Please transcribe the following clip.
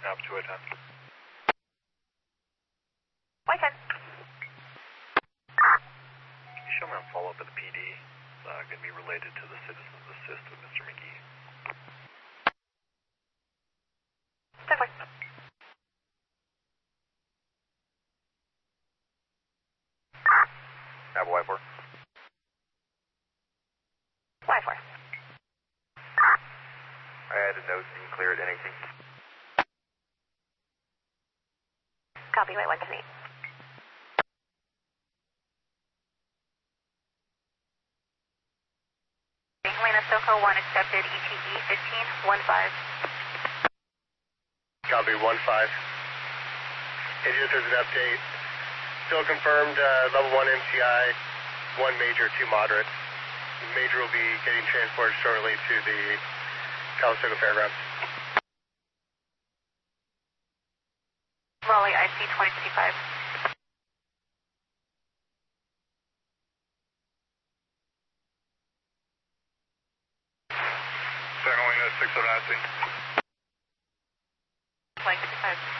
Nav 210. White 10. Can you show me on follow-up at the PD? It's going to be related to the Citizens Assist with Mr. McGee. 10-4. Nav Y4. Y4. I had a note being clear at NAC. Copy, White 110-8. Lena Soco 1 accepted, ETE 15-15. Copy 1-5. Just as an update, still confirmed level 1 MCI, 1 major, 2 moderate. The major will be getting transported shortly to the Calistoga Fairgrounds. Raleigh IC 2055. San Helena 609. Flight 55.